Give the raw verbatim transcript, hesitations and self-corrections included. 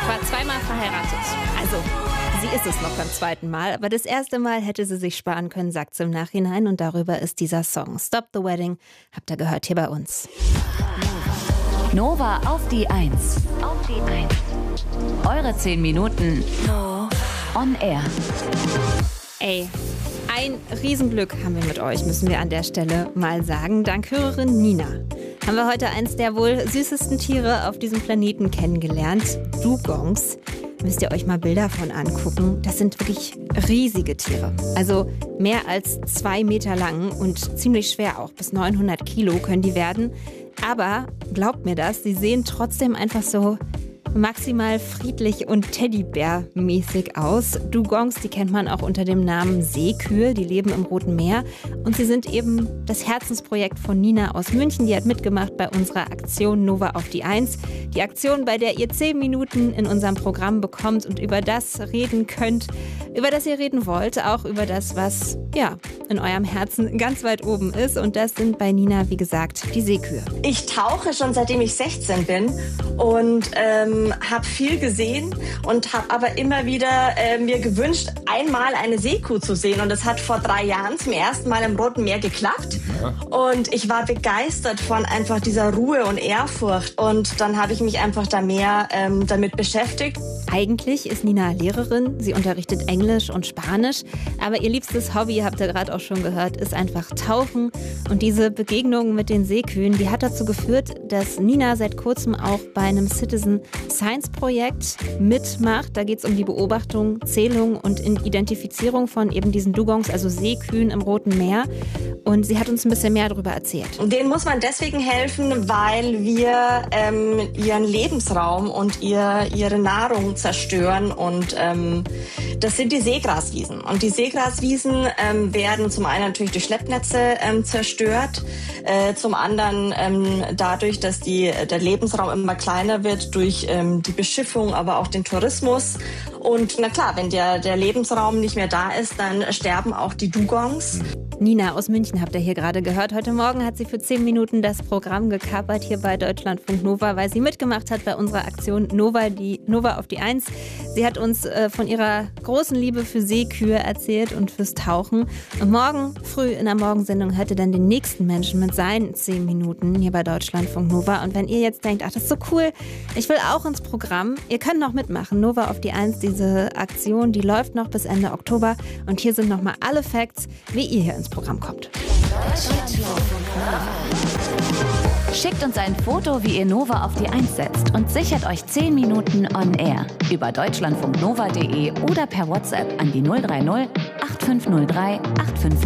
war zweimal verheiratet. Also, sie ist es noch beim zweiten Mal. Aber das erste Mal hätte sie sich sparen können, sagt sie im Nachhinein. Und darüber ist dieser Song Stop the Wedding. Habt ihr gehört hier bei uns. Nova auf die Eins. Auf die Eins. Eure zehn Minuten on air. Ey, ein Riesenglück haben wir mit euch, müssen wir an der Stelle mal sagen. Dank Hörerin Nina haben wir heute eins der wohl süßesten Tiere auf diesem Planeten kennengelernt. Dugongs. Müsst ihr euch mal Bilder von angucken. Das sind wirklich riesige Tiere. Also mehr als zwei Meter lang und ziemlich schwer auch. Bis neunhundert Kilo können die werden. Aber glaubt mir das, sie sehen trotzdem einfach so maximal friedlich und Teddybär-mäßig aus. Dugongs, die kennt man auch unter dem Namen Seekühe, die leben im Roten Meer. Und sie sind eben das Herzensprojekt von Nina aus München. Die hat mitgemacht bei unserer Aktion Nova auf die Eins. Die Aktion, bei der ihr zehn Minuten in unserem Programm bekommt und über das reden könnt, über das ihr reden wollt. Auch über das, was ja in eurem Herzen ganz weit oben ist. Und das sind bei Nina, wie gesagt, die Seekühe. Ich tauche schon seitdem ich sechzehn bin und ähm, habe viel gesehen und habe aber immer wieder äh, mir gewünscht, einmal eine Seekuh zu sehen. Und das hat vor drei Jahren zum ersten Mal im Roten Meer geklappt. Ja. Und ich war begeistert von einfach dieser Ruhe und Ehrfurcht. Und dann habe ich mich einfach da mehr ähm, damit beschäftigt. Eigentlich ist Nina Lehrerin. Sie unterrichtet Englisch und Spanisch. Aber ihr liebstes Hobby, habt ihr gerade auch schon gehört, ist einfach Tauchen. Und diese Begegnung mit den Seekühen, die hat dazu geführt, dass Nina seit kurzem auch bei einem Citizen Science-Projekt mitmacht. Da geht es um die Beobachtung, Zählung und Identifizierung von eben diesen Dugongs, also Seekühen im Roten Meer. Und sie hat uns ein bisschen mehr darüber erzählt. Denen muss man deswegen helfen, weil wir ähm, ihren Lebensraum und ihr, ihre Nahrung zerstören. Und ähm, das sind die Seegraswiesen. Und die Seegraswiesen ähm, werden zum einen natürlich durch Schleppnetze ähm, zerstört, äh, zum anderen ähm, dadurch, dass die, der Lebensraum immer kleiner wird durch ähm, die Beschiffung, aber auch den Tourismus. Und na klar, wenn der, der Lebensraum nicht mehr da ist, dann sterben auch die Dugongs. Nina aus München habt ihr hier gerade gehört. Heute Morgen hat sie für zehn Minuten das Programm gekapert hier bei Deutschlandfunk Nova, weil sie mitgemacht hat bei unserer Aktion Nova, die Nova auf die Eins. Sie hat uns äh, von ihrer großen Liebe für Seekühe erzählt und fürs Tauchen. Und morgen früh in der Morgensendung hört ihr dann den nächsten Menschen mit seinen zehn Minuten hier bei Deutschlandfunk Nova. Und wenn ihr jetzt denkt, ach, das ist so cool, ich will auch ins Programm, ihr könnt noch mitmachen. Nova auf die Eins, diese Aktion, die läuft noch bis Ende Oktober. Und hier sind nochmal alle Facts, wie ihr hier ins Programm kommt. Schickt uns ein Foto, wie ihr Nova auf die Eins setzt und sichert euch zehn Minuten on air über deutschlandfunknova punkt de oder per WhatsApp an die null drei null acht fünf null drei acht fünf